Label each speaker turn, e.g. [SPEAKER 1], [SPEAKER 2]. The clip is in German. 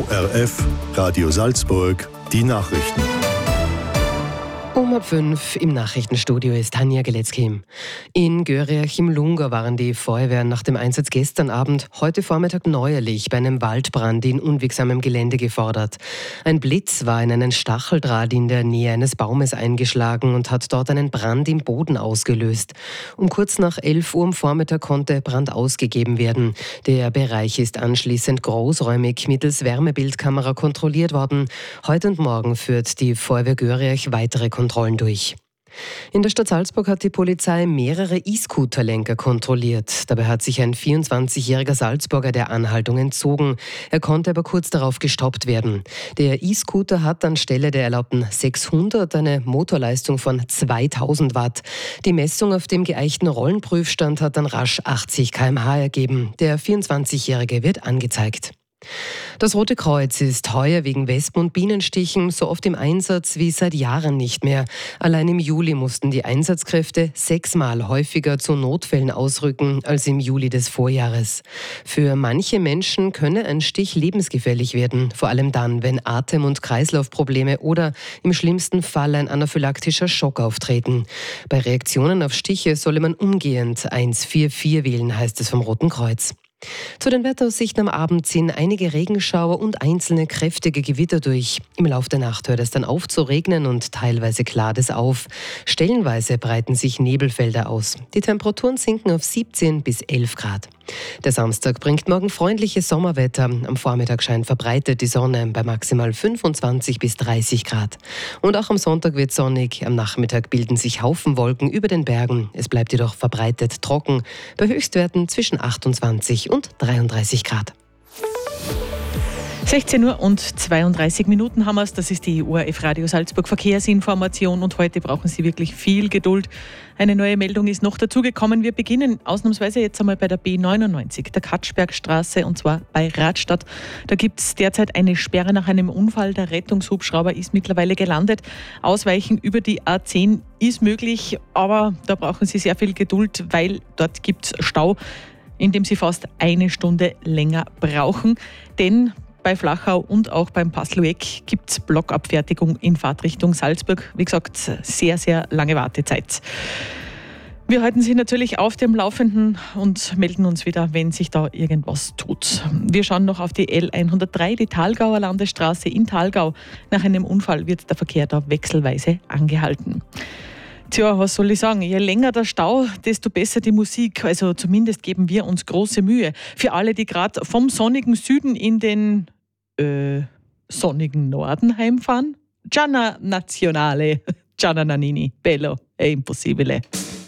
[SPEAKER 1] ORF, Radio Salzburg, die Nachrichten.
[SPEAKER 2] Um 5 im Nachrichtenstudio ist Tanja Geletzky. In Göriach im Lunga waren die Feuerwehren nach dem Einsatz gestern Abend, heute Vormittag neuerlich bei einem Waldbrand in unwegsamem Gelände gefordert. Ein Blitz war in einen Stacheldraht in der Nähe eines Baumes eingeschlagen und hat dort einen Brand im Boden ausgelöst. Um kurz nach 11 Uhr am Vormittag konnte Brand ausgegeben werden. Der Bereich ist anschließend großräumig mittels Wärmebildkamera kontrolliert worden. Heute und morgen führt die Feuerwehr Göriach weitere Kontrollen durch. In der Stadt Salzburg hat die Polizei mehrere E-Scooter-Lenker kontrolliert. Dabei hat sich ein 24-jähriger Salzburger der Anhaltung entzogen. Er konnte aber kurz darauf gestoppt werden. Der E-Scooter hat anstelle der erlaubten 600 eine Motorleistung von 2000 Watt. Die Messung auf dem geeichten Rollenprüfstand hat dann rasch 80 km/h ergeben. Der 24-jährige wird angezeigt. Das Rote Kreuz ist heuer wegen Wespen- und Bienenstichen so oft im Einsatz wie seit Jahren nicht mehr. Allein im Juli mussten die Einsatzkräfte 6-mal häufiger zu Notfällen ausrücken als im Juli des Vorjahres. Für manche Menschen könne ein Stich lebensgefährlich werden, vor allem dann, wenn Atem- und Kreislaufprobleme oder im schlimmsten Fall ein anaphylaktischer Schock auftreten. Bei Reaktionen auf Stiche solle man umgehend 144 wählen, heißt es vom Roten Kreuz. Zu den Wetteraussichten am Abend ziehen einige Regenschauer und einzelne kräftige Gewitter durch. Im Laufe der Nacht hört es dann auf zu regnen und teilweise klart es auf. Stellenweise breiten sich Nebelfelder aus. Die Temperaturen sinken auf 17 bis 11 Grad. Der Samstag bringt morgen freundliches Sommerwetter. Am Vormittag scheint verbreitet die Sonne bei maximal 25 bis 30 Grad. Und auch am Sonntag wird sonnig. Am Nachmittag bilden sich Haufenwolken über den Bergen. Es bleibt jedoch verbreitet trocken, bei Höchstwerten zwischen 28 und 33 Grad.
[SPEAKER 3] 16 Uhr und 32 Minuten haben wir es. Das ist die ORF Radio Salzburg Verkehrsinformation und heute brauchen Sie wirklich viel Geduld. Eine neue Meldung ist noch dazugekommen. Wir beginnen ausnahmsweise jetzt einmal bei der B99, der Katschbergstraße, und zwar bei Radstadt. Da gibt es derzeit eine Sperre nach einem Unfall. Der Rettungshubschrauber ist mittlerweile gelandet. Ausweichen über die A10 ist möglich, aber da brauchen Sie sehr viel Geduld, weil dort gibt es Stau, in dem Sie fast eine Stunde länger brauchen. Denn bei Flachau und auch beim Passlueck gibt es Blockabfertigung in Fahrtrichtung Salzburg. Wie gesagt, sehr, sehr lange Wartezeit. Wir halten Sie natürlich auf dem Laufenden und melden uns wieder, wenn sich da irgendwas tut. Wir schauen noch auf die L103, die Thalgauer Landesstraße in Thalgau. Nach einem Unfall wird der Verkehr da wechselweise angehalten. Tja, was soll ich sagen? Je länger der Stau, desto besser die Musik. Also zumindest geben wir uns große Mühe. Für alle, die gerade vom sonnigen Süden in den sonnigen Norden heimfahren. Gianna Nazionale, Gianna Nannini, Bello, è impossibile.